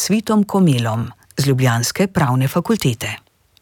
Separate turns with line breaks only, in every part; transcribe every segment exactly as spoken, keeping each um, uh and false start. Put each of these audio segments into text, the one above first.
Svitom Komelom z ljubljanske pravne fakultete.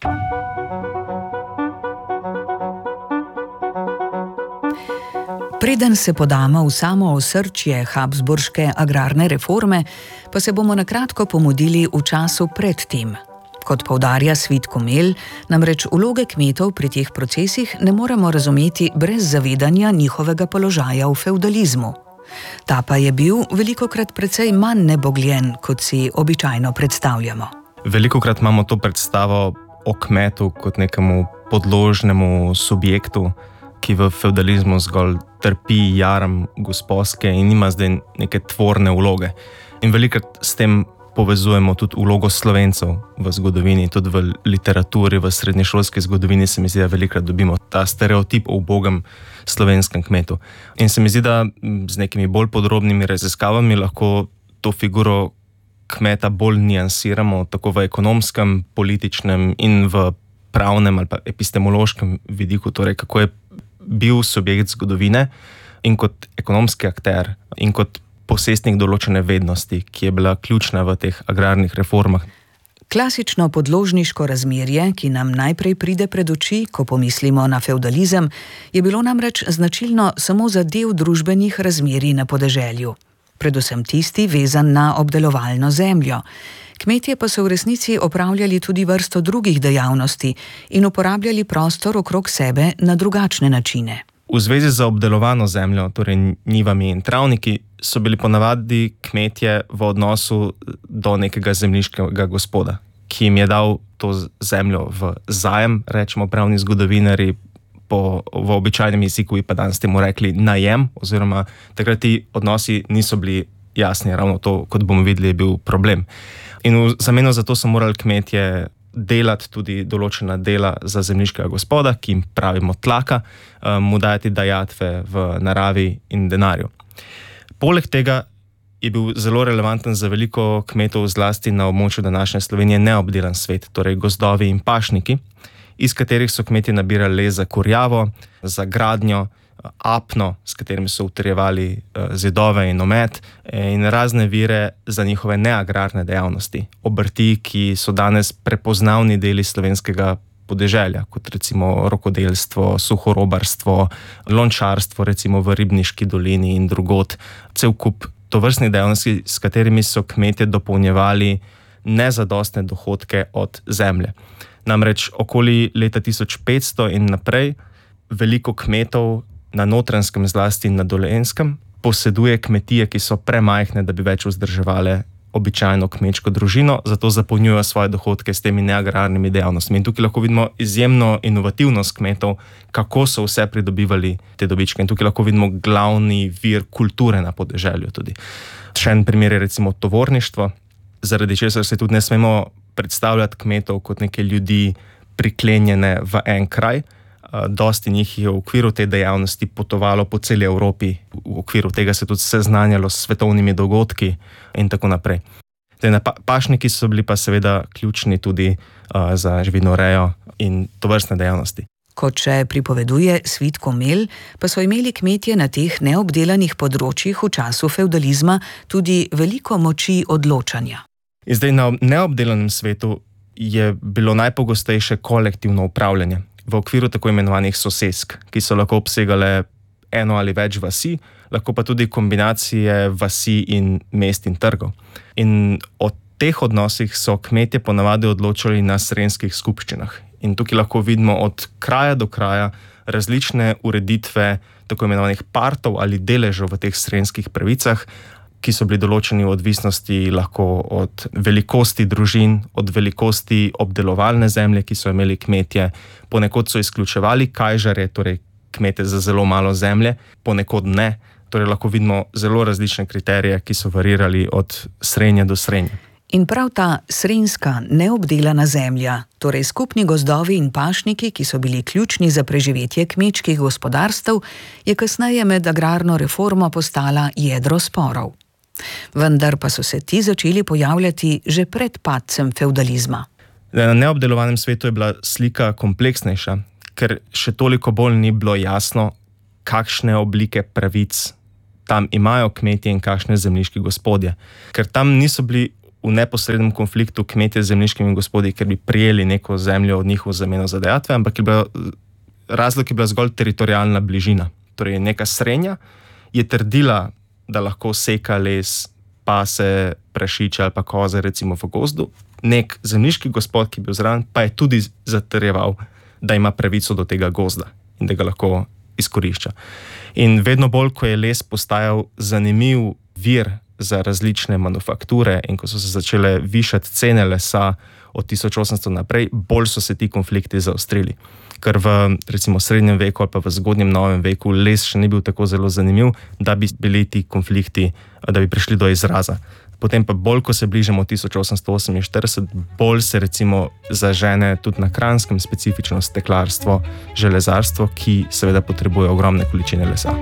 Preden se podamo v samo osrčje habsburške agrarne reforme, pa se bomo na kratko pomudili v času pred tem. Kot poudarja Svit Komel, namreč vloge kmetov pri teh procesih ne moremo razumeti brez zavedanja njihovega položaja v fevdalizmu. Ta pa je bil velikokrat precej manj nebogljen, kot si običajno predstavljamo.
Velikokrat imamo to predstavo o kmetu kot nekemu podložnemu subjektu, ki v fevdalizmu zgolj trpi jaram gospodske in nima zdaj neke tvorne vloge. In velikokrat s tem povezujemo tudi vlogo Slovencev v zgodovini, tudi v literaturi, v srednješolski zgodovini se mi zdi, da velikokrat dobimo ta stereotip o ubogem slovenskem kmetu. In se mi zdi, da z nekimi bolj podrobnimi raziskavami lahko to figuro kmeta bolj niansiramo, tako v ekonomskem, političnem in v pravnem ali pa epistemološkem vidiku, torej kako je bil subjekt zgodovine in kot ekonomski akter in kot posestnik določene vednosti, ki je bila ključna v teh agrarnih reformah.
Klasično podložniško razmerje, ki nam najprej pride pred oči, ko pomislimo na fevdalizem, je bilo namreč značilno samo za del družbenih razmerij na podeželju. Predvsem tisti, vezan na obdelovalno zemljo. Kmetje pa so v resnici opravljali tudi vrsto drugih dejavnosti in uporabljali prostor okrog sebe na drugačne načine.
V zvezi z obdelovano zemljo, torej njivami in travniki, so bili ponavadi kmetje v odnosu do nekega zemljiškega gospoda, ki jim je dal to zemljo v zajem, rečemo pravni zgodovinarji, po, v običajnem jeziku pa danes temu rekli najem, oziroma takrat ti odnosi niso bili jasni, ravno to, kot bomo videli, je bil problem. In v zameno za to so morali kmetje delati tudi določena dela za zemljiškega gospoda, ki jim pravimo tlaka, mu dajati dajatve v naravi in denarju. Poleg tega je bil zelo relevanten za veliko kmetov, zlasti na območju današnje Slovenije, neobdelan svet, torej gozdovi in pašniki, iz katerih so kmetje nabirali les za kurjavo, za gradnjo, apno, s katerim so utrjevali zidove in omet, in razne vire za njihove neagrarne dejavnosti, obrti, ki so danes prepoznavni deli slovenskega podeželja, kot recimo rokodelstvo, suhorobarstvo, lončarstvo, recimo v Ribniški dolini in drugod, cel kup tovrstnih dejavnosti, s katerimi so kmetje dopolnjevali nezadostne dohodke od zemlje. Namreč okoli leta tisoč petsto in naprej veliko kmetov na Notranjskem, zlasti in na Dolenjskem, poseduje kmetije, ki so premajhne, da bi več vzdrževale običajno kmečko družino, zato zapolnjujejo svoje dohodke s temi neagrarnimi dejavnostmi. In tukaj lahko vidimo izjemno inovativnost kmetov, kako so vse pridobivali te dobičke. In tukaj lahko vidimo glavni vir kulture na podeželju tudi. Še en primer je recimo tovorništvo, zaradi česar se tudi ne smemo predstavljati kmetov kot neke ljudi priklenjene v en kraj. Dosti njih je v okviru te dejavnosti potovalo po celi Evropi, v okviru tega se tudi seznanjalo s svetovnimi dogodki in tako naprej. Te pašniki so bili pa seveda ključni tudi uh, za živinorejo in tovrstne dejavnosti.
Kot še pripoveduje Svit Komel, pa so imeli kmetje na teh neobdelanih področjih v času fevdalizma tudi veliko moči odločanja.
In zdaj na neobdelanem svetu je bilo najpogostejše kolektivno upravljanje v okviru tako imenovanih sosesk, ki so lahko obsegale eno ali več vasi, lahko pa tudi kombinacije vasi in mest in trgov. In o teh odnosih so kmetje ponavadi odločali na srenjskih skupščinah. In tukaj lahko vidimo od kraja do kraja različne ureditve tako imenovanih partov ali deležev v teh srenjskih pravicah, ki so bili določeni v odvisnosti lahko od velikosti družin, od velikosti obdelovalne zemlje, ki so imeli kmetje. Ponekod so izključevali kajžarje, torej kmete za zelo malo zemlje, ponekod ne. Torej lahko vidimo zelo različne kriterije, ki so varirali od srenje do srenje.
In prav ta srenjska neobdelana zemlja, torej skupni gozdovi in pašniki, ki so bili ključni za preživetje kmečkih gospodarstev, je kasneje med agrarno reformo postala jedro sporov. Vendar pa so se ti začeli pojavljati že pred padcem fevdalizma.
Na neobdelovanem svetu je bila slika kompleksnejša, ker še toliko bolj ni bilo jasno, kakšne oblike pravic tam imajo kmetje in kakšne zemljiški gospodje. Ker tam niso bili v neposrednem konfliktu kmetje z zemljiškimi gospodi, ker bi prijeli neko zemljo od njih v zameno za dajatve, ampak je bila, razlog je bila zgolj teritorijalna bližina. Torej neka srenja je trdila, da lahko seka les, pase, prašiče ali pa koze recimo v gozdu. Nek zemljiški gospod, ki je bil zraven, pa je tudi zatrjeval, da ima pravico do tega gozda in da ga lahko izkorišča. In vedno bolj, ko je les postajal zanimiv vir za različne manufakture in ko so se začele višati cene lesa od tisoč osemsto naprej, bolj so se ti konflikti zaostrili. Ker v recimo srednjem veku ali pa v zgodnjem novem veku les še ni bil tako zelo zanimiv, da bi bili ti konflikti, da bi prišli do izraza. Potem pa bolj, ko se bližamo tisoč osemsto oseminštirideset, bolj se recimo zažene tudi na Kranjskem specifično steklarstvo, železarstvo, ki seveda potrebuje ogromne količine lesa.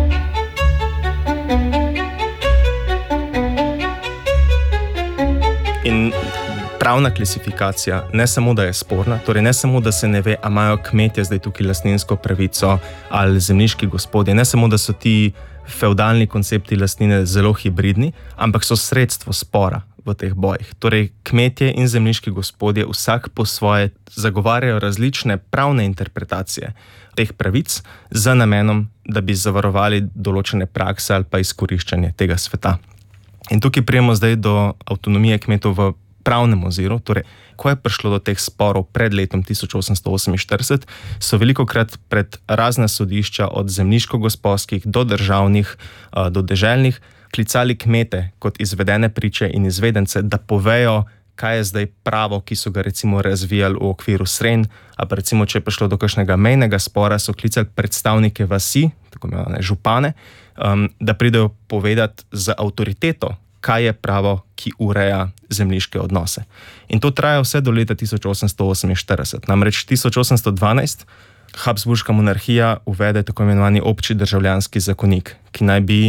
In pravna klasifikacija ne samo, da je sporna, torej ne samo, da se ne ve, a imajo kmetje zdaj tukaj lastninsko pravico ali zemljiški gospodje, ne samo, da so ti fevdalni koncepti lastnine zelo hibridni, ampak so sredstvo spora v teh bojih. Torej kmetje in zemljiški gospodje vsak po svoje zagovarjajo različne pravne interpretacije teh pravic z namenom, da bi zavarovali določene prakse ali pa izkoriščanje tega sveta. In tukaj prijemo zdaj do avtonomije kmetov v pravnem oziru, torej, ko je prišlo do teh sporov pred letom tisoč osemsto oseminštirideset, so velikokrat pred razna sodišča od zemljiško-gospodskih do državnih, do deželnih, klicali kmete kot izvedene priče in izvedence, da povejo, kaj je zdaj pravo, ki so ga recimo razvijali v okviru srenj, a pa recimo, če je prišlo do kakšnega mejnega spora, so klicali predstavnike vasi, tako imenovane župane, um, da pridejo povedati za avtoriteto, kaj je pravo, ki ureja zemljiške odnose. In to traja vse do leta tisoč osemsto oseminštirideset. Namreč tisoč osemsto dvanajst Habsburška monarhija uvede tako imenovani obči državljanski zakonik, ki naj bi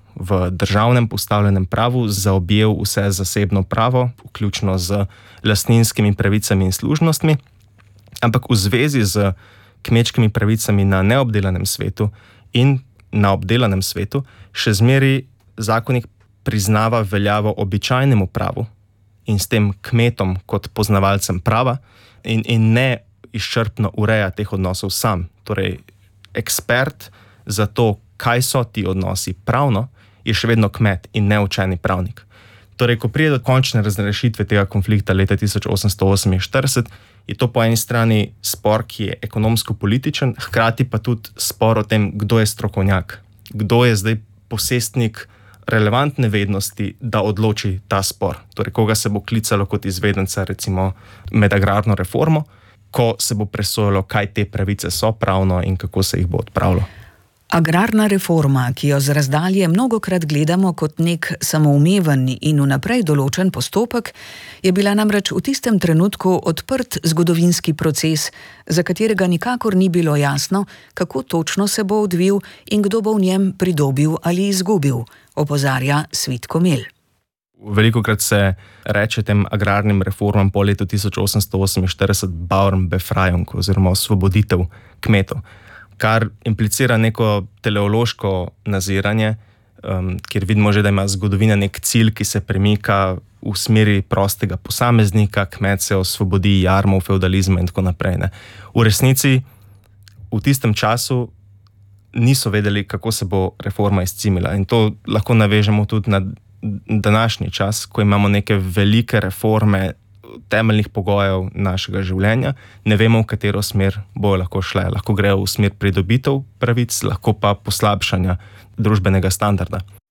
v državnem postavljenem pravu zaobjel vse zasebno pravo, vključno z lastninskimi pravicami in služnostmi, ampak v zvezi z kmečkimi pravicami na neobdelanem svetu in na obdelanem svetu še zmeraj zakonik priznava veljavo običajnemu pravu in s tem kmetom kot poznavalcem prava in, in ne izčrpno ureja teh odnosov sam. Torej, ekspert za to, kaj so ti odnosi pravno, je še vedno kmet in neučeni pravnik. Torej, ko pride do končne razrešitve tega konflikta leta tisoč osemsto oseminštirideset, je to po eni strani spor, ki je ekonomsko-političen, hkrati pa tudi spor o tem, kdo je strokovnjak, kdo je zdaj posestnik relevantne vednosti, da odloči ta spor. Torej, koga se bo klicalo kot izvedenca recimo med agrarno reformo, ko se bo presojalo, kaj te pravice so pravno in kako se jih bo odpravilo.
Agrarna reforma, ki jo z razdalje mnogokrat gledamo kot nek samoumeven in vnaprej določen postopek, je bila namreč v tistem trenutku odprt zgodovinski proces, za katerega nikakor ni bilo jasno, kako točno se bo odvil in kdo bo v njem pridobil ali izgubil, opozarja Svit Komel.
Velikokrat se reče tem agrarnim reformam po letu tisoč osemsto oseminštirideset Bauernbefreiung oziroma osvoboditev kmetov, kar implicira neko teleološko naziranje, um, kjer vidimo že, da ima zgodovina nek cilj, ki se premika v smeri prostega posameznika, kmet se osvobodi jarmov, feudalizma in tako naprej. Ne. V resnici v tistem času niso vedeli, kako se bo reforma izcimila in to lahko navežemo tudi na današnji čas, ko imamo neke velike reforme temeljnih pogojev našega življenja, ne vemo, v katero smer bojo lahko šle. Lahko grejo v smer pridobitev pravic, lahko pa poslabšanja družbenega standarda.